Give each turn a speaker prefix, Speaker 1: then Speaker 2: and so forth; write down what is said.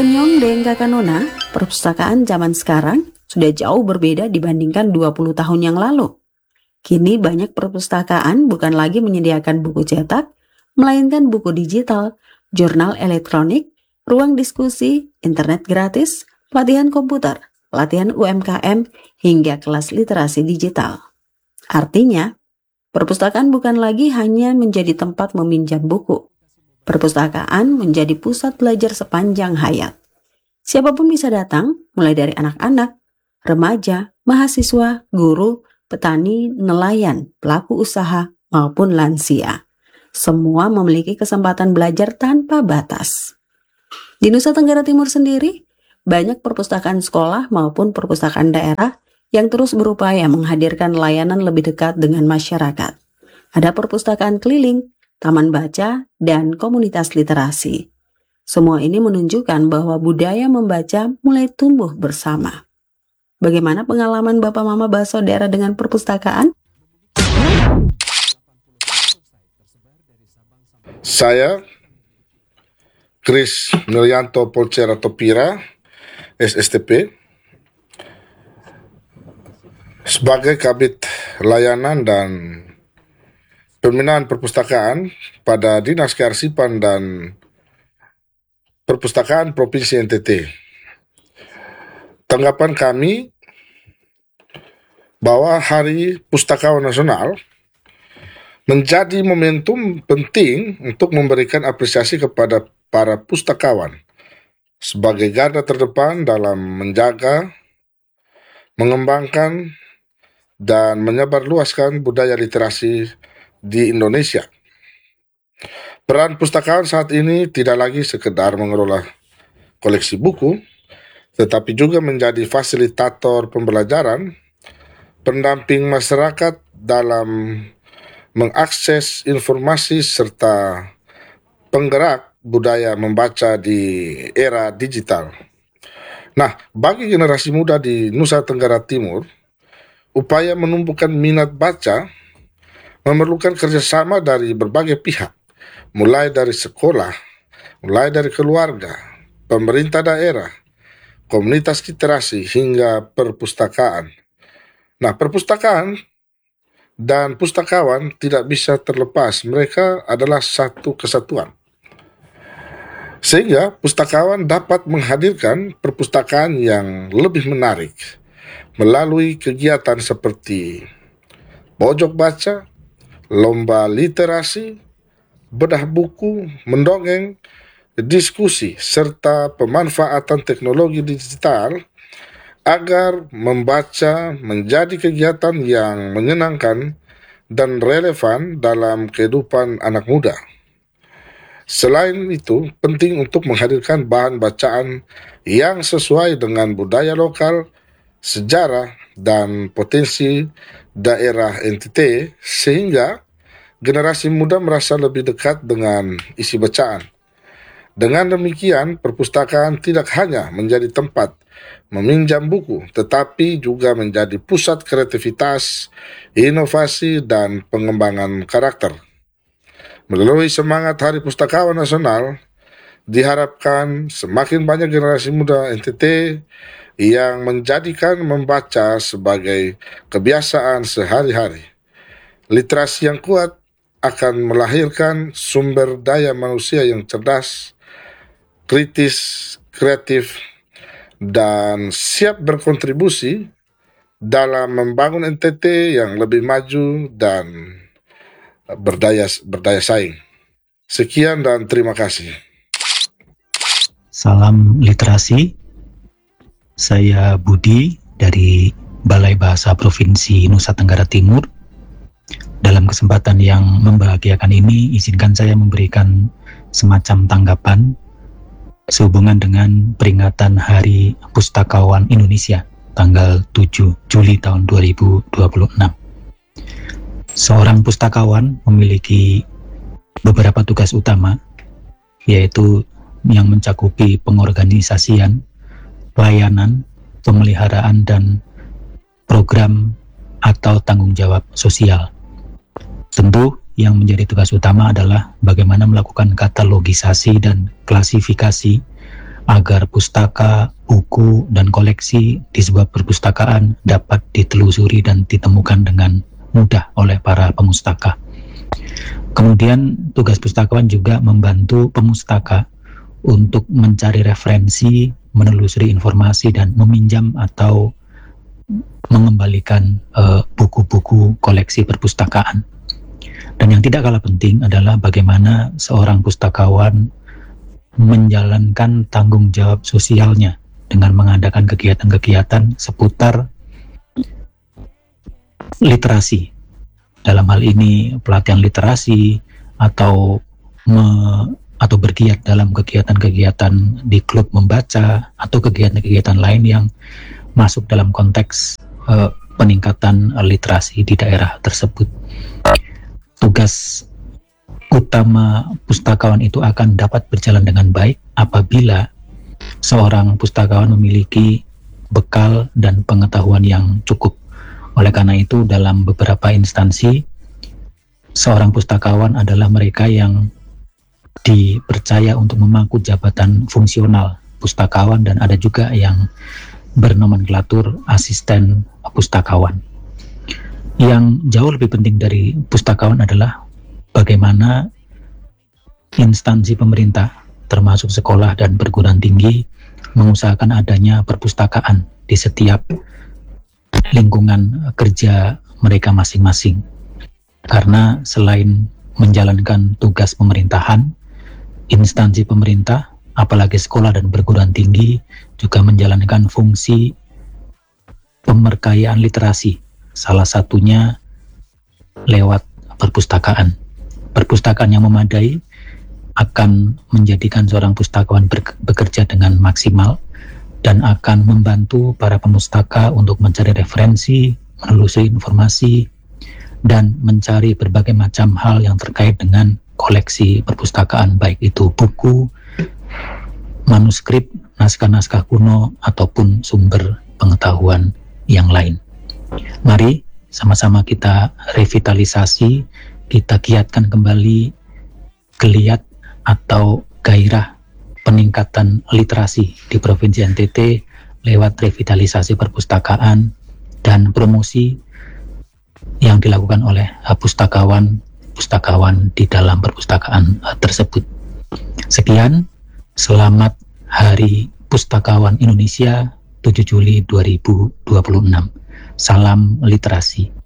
Speaker 1: Nyong dan Kakak Nona, perpustakaan zaman sekarang sudah jauh berbeda dibandingkan 20 tahun yang lalu. Kini banyak perpustakaan bukan lagi menyediakan buku cetak, melainkan buku digital, jurnal elektronik, ruang diskusi, internet gratis, pelatihan komputer, pelatihan UMKM, hingga kelas literasi digital. Artinya, perpustakaan bukan lagi hanya menjadi tempat meminjam buku. Perpustakaan menjadi pusat belajar sepanjang hayat. Siapapun bisa datang, mulai dari anak-anak, remaja, mahasiswa, guru, petani, nelayan, pelaku usaha, maupun lansia. Semua memiliki kesempatan belajar tanpa batas. Di Nusa Tenggara Timur sendiri, banyak perpustakaan sekolah maupun perpustakaan daerah yang terus berupaya menghadirkan layanan lebih dekat dengan masyarakat. Ada perpustakaan keliling, taman baca, dan komunitas literasi. Semua ini menunjukkan bahwa budaya membaca mulai tumbuh bersama. Bagaimana pengalaman Bapak Mama Bakso daerah dengan perpustakaan?
Speaker 2: Saya, Kris Milyanto Polcera Topira, SSTP, sebagai Kabid Layanan dan Pembinaan Perpustakaan pada Dinas Kearsipan dan Perpustakaan Provinsi NTT. Tanggapan kami bahwa Hari Pustakawan Nasional menjadi momentum penting untuk memberikan apresiasi kepada para pustakawan sebagai garda terdepan dalam menjaga, mengembangkan, dan menyebarluaskan budaya literasi di Indonesia. Peran pustakawan saat ini tidak lagi sekedar mengelola koleksi buku, tetapi juga menjadi fasilitator pembelajaran, pendamping masyarakat dalam mengakses informasi serta penggerak budaya membaca di era digital. Nah, bagi generasi muda di Nusa Tenggara Timur, upaya menumbuhkan minat baca memerlukan kerjasama dari berbagai pihak, mulai dari sekolah, mulai dari keluarga, pemerintah daerah, komunitas literasi, hingga perpustakaan. Nah, perpustakaan dan pustakawan tidak bisa terlepas, mereka adalah satu kesatuan. Sehingga pustakawan dapat menghadirkan perpustakaan yang lebih menarik melalui kegiatan seperti pojok baca, lomba literasi, bedah buku, mendongeng, diskusi, serta pemanfaatan teknologi digital agar membaca menjadi kegiatan yang menyenangkan dan relevan dalam kehidupan anak muda. Selain itu, penting untuk menghadirkan bahan bacaan yang sesuai dengan budaya lokal, sejarah, dan potensi daerah NTT sehingga generasi muda merasa lebih dekat dengan isi bacaan. Dengan demikian, perpustakaan tidak hanya menjadi tempat meminjam buku, tetapi juga menjadi pusat kreativitas, inovasi, dan pengembangan karakter. Melalui semangat Hari Pustakawan Nasional, diharapkan semakin banyak generasi muda NTT yang menjadikan membaca sebagai kebiasaan sehari-hari. Literasi yang kuat akan melahirkan sumber daya manusia yang cerdas, kritis, kreatif, dan siap berkontribusi dalam membangun NTT yang lebih maju dan berdaya saing. Sekian dan terima kasih.
Speaker 3: Salam literasi. Saya Budi dari Balai Bahasa Provinsi Nusa Tenggara Timur. Dalam kesempatan yang membahagiakan ini, izinkan saya memberikan semacam tanggapan sehubungan dengan peringatan Hari Pustakawan Indonesia tanggal 7 Juli tahun 2026. Seorang pustakawan memiliki beberapa tugas utama, yaitu yang mencakupi pengorganisasian, pelayanan, pemeliharaan, dan program atau tanggung jawab sosial. Tentu yang menjadi tugas utama adalah bagaimana melakukan katalogisasi dan klasifikasi agar pustaka, buku, dan koleksi di sebuah perpustakaan dapat ditelusuri dan ditemukan dengan mudah oleh para pemustaka. Kemudian tugas pustakawan juga membantu pemustaka untuk mencari referensi, menelusuri informasi, dan meminjam atau mengembalikan buku-buku koleksi perpustakaan. Dan yang tidak kalah penting adalah bagaimana seorang pustakawan menjalankan tanggung jawab sosialnya dengan mengadakan kegiatan-kegiatan seputar literasi. Dalam hal ini pelatihan literasi atau bergiat dalam kegiatan-kegiatan di klub membaca atau kegiatan-kegiatan lain yang masuk dalam konteks peningkatan literasi di daerah tersebut. Tugas utama pustakawan itu akan dapat berjalan dengan baik apabila seorang pustakawan memiliki bekal dan pengetahuan yang cukup. Oleh karena itu, dalam beberapa instansi, seorang pustakawan adalah mereka yang dipercaya untuk memangku jabatan fungsional pustakawan, dan ada juga yang bernomenklatur asisten pustakawan. Yang jauh lebih penting dari pustakawan adalah bagaimana instansi pemerintah, termasuk sekolah dan perguruan tinggi, mengusahakan adanya perpustakaan di setiap lingkungan kerja mereka masing-masing. Karena selain menjalankan tugas pemerintahan, instansi pemerintah, apalagi sekolah dan perguruan tinggi, juga menjalankan fungsi pemerkayaan literasi, salah satunya lewat perpustakaan. Perpustakaan yang memadai akan menjadikan seorang pustakawan bekerja dengan maksimal dan akan membantu para pemustaka untuk mencari referensi, menelusuri informasi, dan mencari berbagai macam hal yang terkait dengan koleksi perpustakaan, baik itu buku, manuskrip, naskah-naskah kuno, ataupun sumber pengetahuan yang lain. Mari sama-sama kita revitalisasi, kita giatkan kembali geliat atau gairah peningkatan literasi di Provinsi NTT lewat revitalisasi perpustakaan dan promosi yang dilakukan oleh pustakawan di dalam perpustakaan tersebut. Sekian, selamat Hari Pustakawan Indonesia 7 Juli 2026. Salam literasi.